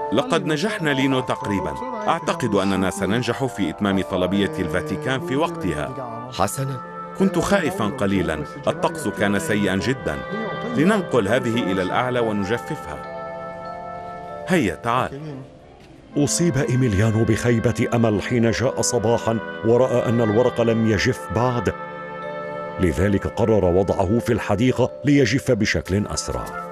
لقد نجحنا لينو تقريبا. أعتقد أننا سننجح في إتمام طلبية الفاتيكان في وقتها. حسنا. كنت خائفا قليلا، الطقس كان سيئا جدا. لننقل هذه إلى الأعلى ونجففها. هيا تعال. أصيب إيميليانو بخيبة أمل حين جاء صباحا ورأى أن الورق لم يجف بعد، لذلك قرر وضعه في الحديقة ليجف بشكل أسرع.